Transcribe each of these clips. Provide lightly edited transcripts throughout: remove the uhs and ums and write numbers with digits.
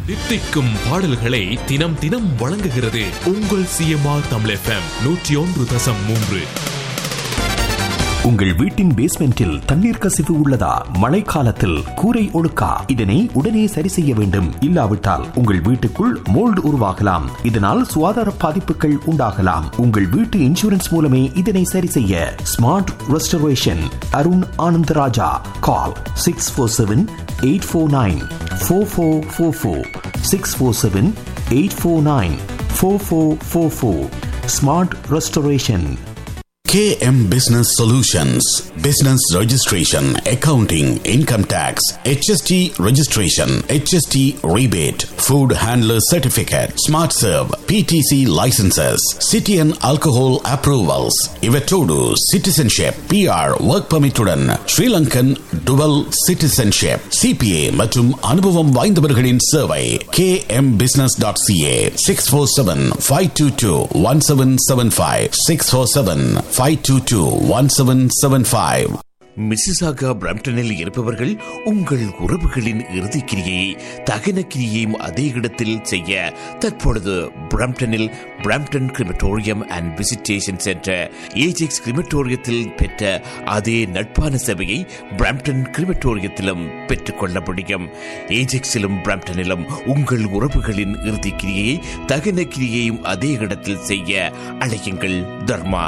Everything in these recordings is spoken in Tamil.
தித்திக்கும் பாடல்களை தினம் தினம் வழங்குகிறது உங்கள் CMR தமிழ் FM 101.3. உங்கள் வீட்டின் பேஸ்மெண்டில் தண்ணீர் கசிவு உள்ளதா? மழைக்காலத்தில் கூரை ஒழுக்கா? இதனை உடனே சரி செய்ய வேண்டும். இல்லாவிட்டால் உங்கள் வீட்டுக்குள் மோல்டு உருவாகலாம். இதனால் சுகாதார பாதிப்புகள் உண்டாகலாம். உங்கள் வீட்டு இன்சூரன்ஸ் மூலமே இதனை சரி செய்ய. Smart restoration Arun Anandaraja. Call 647-849-4444 647-849-4444. Smart restoration. KM Business Solutions, Business Registration, Accounting, Income Tax, HST Registration, HST Rebate, Food Handler Certificate, Smart Serve, PTC Licenses, City and Alcohol Approvals, Ivetodu, Citizenship, PR, Work Permit உடன் Sri Lankan Dual Citizenship, CPA மற்றும் அனுபவம் வாய்ந்தவர்களின் சேவை. kmbusiness.ca 647-522-1775 647-522-1775. மிசிசாகா பிரம்டனில் இருப்பவர்கள் உங்கள் உறவுகளின் இறுதிக்கிரியை தகன கிரியையும் அதே இடத்தில் செய்ய தற்பொழுது பிரம்டனில் Brampton crematorium and visitation centre Ajax கிரிமட்டோரியத்தில் பெற்ற அதே நட்பான சேவையை பிரம்டன் கிரிமட்டோரியத்திலும் பெற்றுக்கொள்ள முடியும். ஏஜெக்ஸிலும் பிரம்டனிலும் உங்கள் உறவுகளின் இறுதிக்கிரியை தகன கிரியையும் அதே இடத்தில் செய்ய அழையுங்கள். தர்மா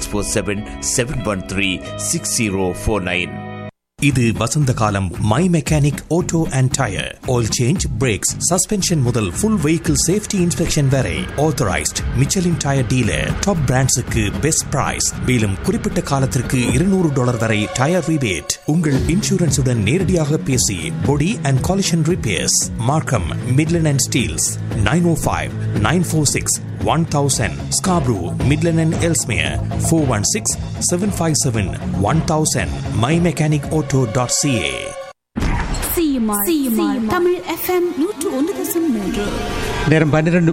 647-713-6049. இது வசந்த காலம். My mechanic auto and tyre oil change, breaks, suspension முதல் ஃபுல் வெஹிக்கிள் சேஃப்டி இன்ஸ்பெக்ஷன் வரை authorised Michelin tyre dealer. Top பிராண்ட்ஸுக்கு best price. மேலும் குறிப்பிட்ட காலத்திற்கு $200 வரை டயர் ரிபேட். உங்கள் இன்சூரன்ஸுடன் நேரடியாக பேசி பொடி அண்ட் காலிஷன் ரிப்பேர்ஸ். மார்க்கம், Midland and Steeles. 905-946-1000. Scarborough, Midland and Ellesmere 416-757-1000. mymechanicauto.ca. CMR Tamil FM 101.3. நேரம்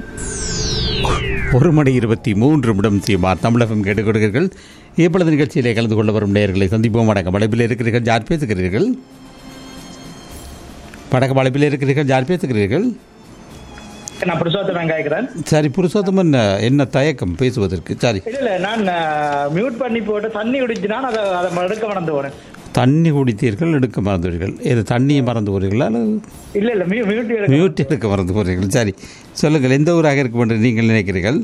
1:23 CMR தமிழ் FM கேட்டுக் கொடுக்கிறீர்கள். இப்பொழுது நிகழ்ச்சியிலே கலந்து கொள்ள வரும் நேயர்களை சந்திப்போம். வணக்கம். அழைப்பில் இருக்கிறீர்கள், யார் பேசுகிறீர்கள்? வணக்கம். அழைப்பில் இருக்கிறீர்கள், யார் பேசுகிறீர்கள்? நான் புருஷோத்தமன் கேட்கிறேன். சரி, புருஷோத்தமன், என்ன தயக்கம் பேசுவதற்கு? சரி, இல்ல நான் மியூட் பண்ணி போட்டு தண்ணி குடிச்சுனா அதை எடுக்க மறந்து போனேன். தண்ணி குடித்தீர்கள், எடுக்க மறந்துவீர்கள். இது தண்ணியை மறந்து போறீர்களா? இல்ல மியூட் எடுக்க மறந்து போறீர்கள். சரி, சொல்லுங்கள், எந்த ஊராக இருக்கும் என்று நீங்கள் நினைக்கிறீர்கள்?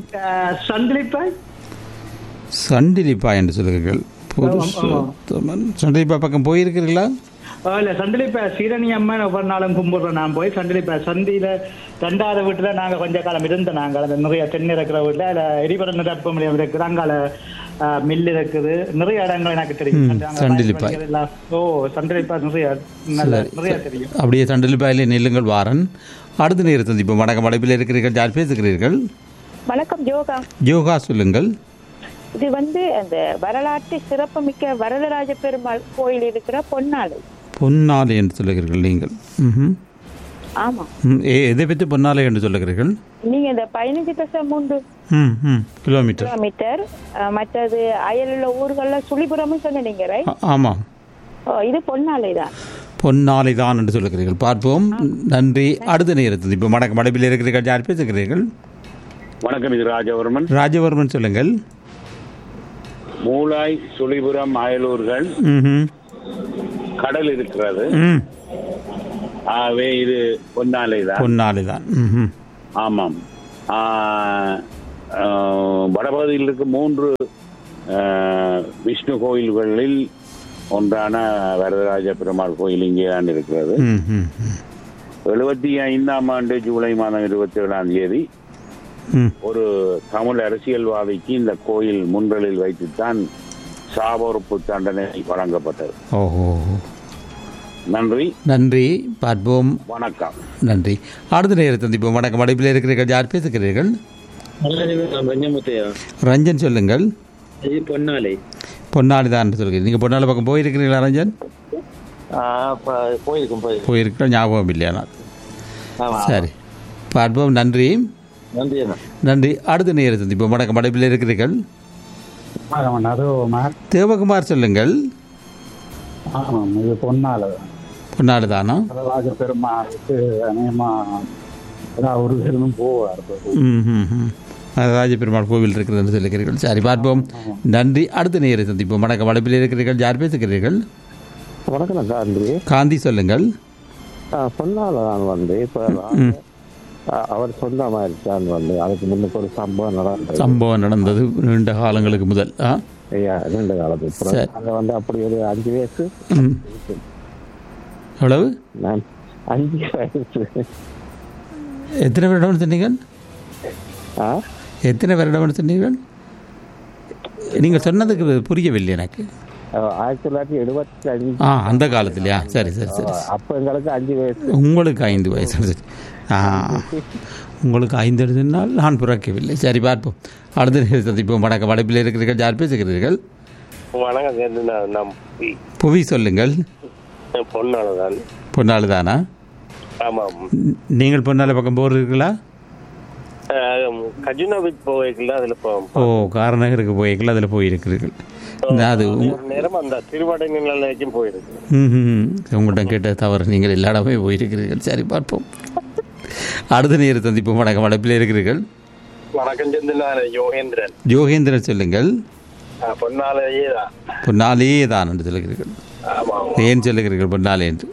சண்டிலிப்பா என்று சொல்லுங்கள். புருஷோத்தமன், சண்டிலிப்பா பக்கம் போயிருக்கிறீர்களா? இல்ல, சண்டிலிப்பா சீரணி அம்மன் ஒவ்வொரு நாளும் கும்பிடுறோம். நான் போய் சண்டிலிப்பா சந்தியில 2வது வீட்டுல நாங்க கொஞ்ச காலம் இருந்தோம். நாங்க நிறைய தென்னை இருக்கிற வீட்டுல எரிபொருள் நிரப்பு நிலையம் இருக்குது, அங்கால மில் இருக்குது, நிறைய இடங்கள் எனக்கு தெரியும். சண்டிலிப்பா நிறைய தெரியும். அப்படியே சண்டிலிப்பாயிலே நெல்லுங்கள் வாரன். அடுத்த நேரம் சந்திப்போம். வணக்கம். அழைப்பில் இருக்கிறீர்கள், யார் பேசுகிறீர்கள்? வணக்கம். யோகா சொல்லுங்கள். இது அந்த வரலாற்று சிறப்புமிக்க வரதராஜ பெருமாள் கோயில் இருக்கிற பொன்னாலை என்று சொல்லுகிறீர்கள் நீங்கள். ஆமா. எதை பற்றி பொன்னாலை என்று சொல்லுகிறீர்கள்? நீங்க இந்த 15.3 கிலோமீட்டர் மற்றது அயலுள்ள ஊர்கள்ல சுழிபுரமும் சொன்னீங்க. ஆமா, இது பொன்னாலை தான் என்று சொல்லுகிறீர்கள். பார்ப்போம். நன்றி. அடுத்த நேரத்தில் இப்போ வணக்கம். மடப்பில் இருக்கிறீர்கள், யார் பேசுகிறீர்கள்? வணக்கம், இது ராஜவர்மன் சொல்லுங்கள். மூலாய், சுழிபுரம், அயலூர்கள் கடல் இருக்கிறது. ஆகவே இது பொன்னாலை தான். ஆமாம். வடபகுதியில் இருக்க 3 விஷ்ணு கோயில்களில் ஒன்றான வரதராஜ பெருமாள் கோயில் இங்கே தான் இருக்கிறது. 75ஆம் ஆண்டு ஜூலை மாதம் 27ஆம் தேதி ஒரு தமிழ் அரசியல்வாதிக்கு இந்த கோயில் முன்றலில் வைத்துத்தான் சாபொறுப்பு தண்டனை வழங்கப்பட்டது. நன்றி. பார்ப்போம். வணக்கம். நன்றி. அடுத்த நேரம் சந்திப்போம். வணக்கம். அடைப்பில் இருக்கிறீர்கள், யார் பேசுகிறீர்கள்? ரஞ்சன் சொல்லுங்கள். பொன்னாலை தான் சொல்லுங்கள். நீங்கள் பொன்னாலை பக்கம் போயிருக்கிறீங்களா ரஞ்சன்? போயிருக்கிற ஞாபகம் இல்லையா? சரி, பார்ப்போம். நன்றி. அடுத்த நேரம் சந்திப்போம். வணக்கம். அடைப்பில் இருக்கிறீர்கள், தேவகுமார் சொல்லுங்கள். பொன்னாலை தானா? பெருமாளுக்கு ஒரு பேரும் போவார். ராஜபெருமாள் கோவில் இருக்கிறது என்று சொல்லுகிறீர்கள். சரி, பார்ப்போம். நன்றி. அடுத்த நேரை சந்திப்போம். வணக்கம். வளப்பில் இருக்கிறீர்கள். யார் பேசுகிறீர்கள்? வணக்கம் காந்தி. காந்தி, சொல்லுங்கள். சொன்னால நான் வந்து இப்போ அவர் சொந்தமாயிருச்சான் வந்து அதுக்கு முன்னுக்கு ஒரு சம்பவம் நடந்தது நீண்ட காலங்களுக்கு முதல். நீண்ட காலத்துக்கு அங்கே வந்து அப்படி ஒரு 5 வயசு. எவ்வளவு? 5 வயசு. எத்தனை வருடம் சொன்னீர்கள்? எத்தனை வருடம் சொன்னீர்கள்? நீங்கள் சொன்னதுக்கு புரியவில்லை எனக்கு. 1975. அந்த காலத்திலையா? சரி சரி சரி. அப்போ எங்களுக்கு 5 வயசு. உங்களுக்கு 5 வயசு. உங்களுக்கு 5 எழுதினால் நான் பிறக்கவில்லை. சரி, பார்ப்போம். அடுத்த சந்திப்போம். வணக்கம். வளைப்பில் இருக்கிறீர்கள். யார் பேசுகிறீர்கள்? வணக்கம். புவி, சொல்லுங்கள். பொன்னாளு தானா? ஆமாம். நீங்கள் பொன்னாள பக்கம் போகிறீர்களா? ஓ, காரநகருக்கு போயிருக்கல, அதில் போயிருக்கிறீர்கள். அது உங்கள்கிட்ட கேட்ட தவறு. நீங்கள் எல்லா இடமே போயிருக்கிறீர்கள். சரி, பார்ப்போம். அடுத்த நேரம் சந்திப்போம். வணக்கம். வளப்பில் இருக்கிறீர்கள். வணக்கம். யோகேந்திரன். யோகேந்திரன், சொல்லுங்கள். பொன்னாலேயே தான் என்று சொல்லுகிறீர்கள். ஏன் சொல்லுகிறீர்கள் பொன்னாலே என்று?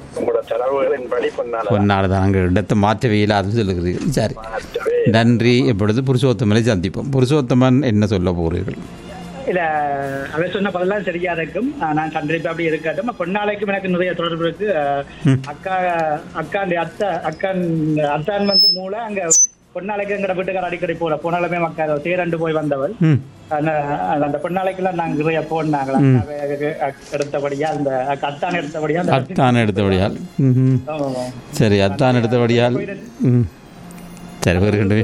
பொன்னால தான். அங்கே இடத்தை மாற்றவே இல்லாதுன்னு சொல்லுகிறீர்கள். சரி, நன்றி. இப்பொழுது புருஷோத்தமனை சந்திப்போம். புருஷோத்தமன், என்ன சொல்ல போகிறீர்கள்? இல்ல, அவர் சொன்ன பதிலாம் சரியா இருக்கும். நான் கண்டிப்பா அப்படி இருக்கட்டும். பொன்னாலைக்கும் எனக்கு நிறைய தொடர்பு இருக்கு. அத்தான் வந்து மூளை அங்க பொன்னாலைக்கு எங்கட வீட்டுக்கார அடிக்கடி போல பொன்னாலுமே மக்கள் தேரண்டு போய் வந்தவள். அந்த பொன்னாலைக்கெல்லாம் நாங்க நிறைய போனாங்களா எடுத்தபடியா, அந்த அத்தான் எடுத்தபடியால். சரி, அத்தான் எடுத்தபடியால். சரி, வேறு ரெண்டு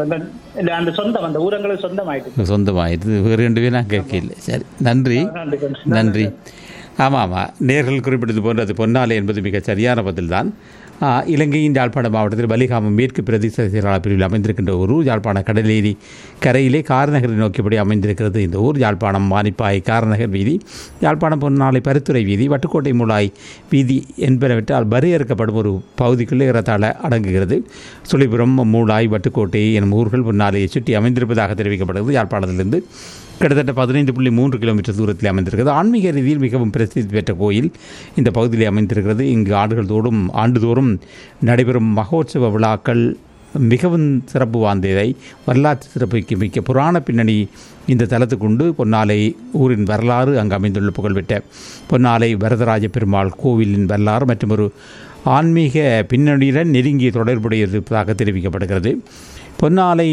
அந்த சொந்தம், அந்த ஊரங்களுக்கு சொந்தமாயிடுது. வேறு 2 பேர் நான் கேட்கல. சரி, நன்றி. நன்றி. ஆமாம், நேர்கள் குறிப்பிட்டது போன்ற அது பொன்னாலை என்பது மிக சரியான பதில் தான். இலங்கையின் யாழ்ப்பாணம் மாவட்டத்தில் பலிகாமம் மேற்கு பிரதேச செயலாளர் பிரிவில் அமைந்திருக்கின்ற ஒரு ஊர். யாழ்ப்பாண கடலேரி கரையிலே காரநகரை நோக்கியபடி அமைந்திருக்கிறது இந்த ஊர். யாழ்ப்பாணம் மானிப்பாய் காரநகர் வீதி, யாழ்ப்பாணம் பொன்னாலை பருத்துறை வீதி, வட்டுக்கோட்டை மூலாய் வீதி என்பனவற்றால் வரையறுக்கப்படும் ஒரு பகுதிக்குள்ளே ஏறத்தாழ அடங்குகிறது. சுழிபுரம், மூலாய், வட்டுக்கோட்டை எனும் ஊர்கள் பொன்னாலையை சுற்றி அமைந்திருப்பதாக தெரிவிக்கப்படுகிறது. யாழ்ப்பாணத்திலிருந்து கிட்டத்தட்ட 15.3 கிலோமீட்டர் தூரத்தில் அமைந்திருக்கிறது. ஆன்மீக ரீதியில் மிகவும் பிரசித்தி பெற்ற கோயில் இந்த பகுதியில் அமைந்திருக்கிறது. இங்கு ஆண்டுதோறும் நடைபெறும் மகோற்சவ விழாக்கள் மிகவும் சிறப்பு வாய்ந்ததை, வரலாற்று சிறப்புக்கு மிக்க புராண பின்னணி இந்த தலத்துக்குண்டு. பொன்னாலை ஊரின் வரலாறு, அங்கு அமைந்துள்ள புகழ்பெற்ற பொன்னாலை வரதராஜ பெருமாள் கோவிலின் வரலாறு மற்றும் ஒரு ஆன்மீக பின்னணியுடன் நெருங்கிய தொடர்புடைய இருப்பதாக தெரிவிக்கப்படுகிறது. பொன்னாலை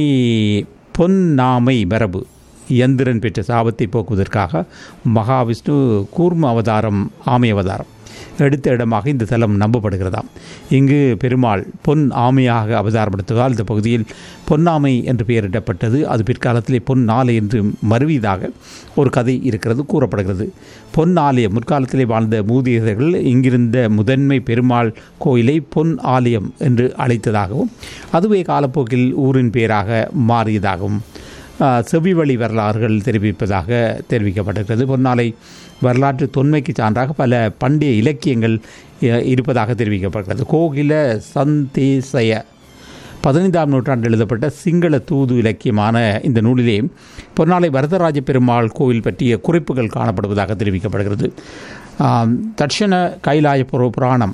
பொன்னாமை மரபு இயந்திரன் பெற்ற சாபத்தை போக்குவதற்காக மகாவிஷ்ணு கூர்ம அவதாரம், ஆமை அவதாரம் எடுத்த இடமாக இந்த தலம் நம்பப்படுகிறதாம். இங்கு பெருமாள் பொன் ஆமையாக அவதாரம் எடுத்ததால் இந்த பகுதியில் பொன்னாமை என்று பெயரிடப்பட்டது. அது பிற்காலத்திலே பொன்னாலை என்று மருவியதாக ஒரு கதை இருக்கிறது, கூறப்படுகிறது. பொன் ஆலயம், முற்காலத்திலே வாழ்ந்த மூதியர்கள் இங்கிருந்த முதன்மை பெருமாள் கோயிலை பொன் ஆலயம் என்று அழைத்ததாகவும் அதுவே காலப்போக்கில் ஊரின் பெயராக மாறியதாகவும் செவிவழி வரலாறுகள் தெரிவிக்கப்பட்டிருக்கிறது. பொன்னாலை வரலாற்று தொன்மைக்கு சான்றாக பல பண்டைய இலக்கியங்கள் இருப்பதாக தெரிவிக்கப்படுகிறது. கோகில சந்தேசய 15ஆம் நூற்றாண்டு எழுதப்பட்ட சிங்கள தூது இலக்கியமான இந்த நூலிலே பொன்னாலை வரதராஜ பெருமாள் கோவில் பற்றிய குறிப்புகள் காணப்படுவதாக தெரிவிக்கப்படுகிறது. தட்சண கைலாய புராணம்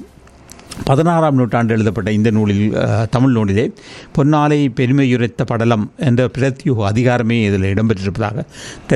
16ஆம் நூற்றாண்டு எழுதப்பட்ட இந்த நூலில், தமிழ் நூலிலே பொன்னாலை பெருமையுரைத்த படலம் என்ற பிரத்யூக அதிகாரமே இதில் இடம்பெற்றிருப்பதாக